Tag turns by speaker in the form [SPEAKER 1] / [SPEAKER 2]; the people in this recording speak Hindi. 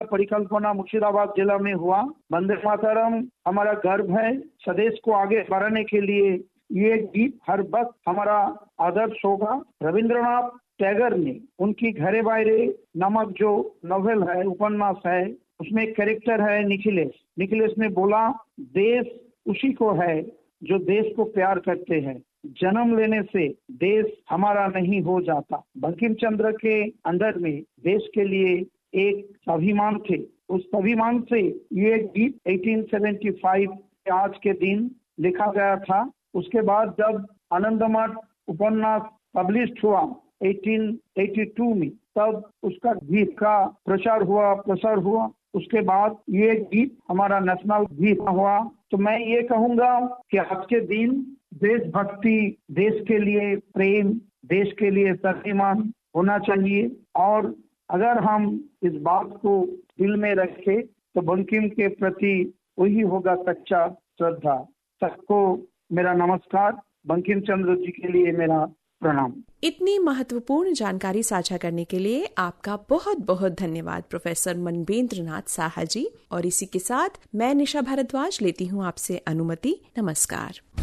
[SPEAKER 1] परिकल्पना मुर्शिदाबाद जिला में हुआ। वंदे मातरम हमारा गर्व है। स्वदेश को आगे बढ़ाने के लिए ये गीत हर वक्त हमारा आदर्श होगा। रविंद्रनाथ टैगोर ने उनकी घरे बायरे नामक जो नॉवेल है, उपन्यास है, उसमें एक कैरेक्टर है निखिलेश। निखिलेश ने बोला, देश उसी को है जो देश को प्यार करते हैं। जन्म लेने से देश हमारा नहीं हो जाता। बंकिम चंद्र के अंदर में देश के लिए एक स्वाभिमान थे। उस स्वाभिमान से ये गीत 1875 के आज के दिन लिखा गया था। उसके बाद जब आनंदमठ उपन्यास पब्लिश हुआ 1882 में, तब उसका गीत का प्रसार हुआ। उसके बाद ये गीत हमारा नेशनल गीत हुआ। तो मैं ये कहूँगा कि आज के दिन देशभक्ति, देश के लिए प्रेम, देश के लिए स्वाभिमान होना चाहिए। और अगर हम इस बात को दिल में रखें तो बंकिम के प्रति वही होगा सच्चा श्रद्धा। सबको मेरा नमस्कार। बंकिम चंद्र जी के लिए मेरा प्रणाम।
[SPEAKER 2] इतनी महत्वपूर्ण जानकारी साझा करने के लिए आपका बहुत बहुत धन्यवाद प्रोफेसर मनवेंद्र नाथ साहा जी। और इसी के साथ मैं निशा भारद्वाज लेती हूँ आपसे अनुमति। नमस्कार।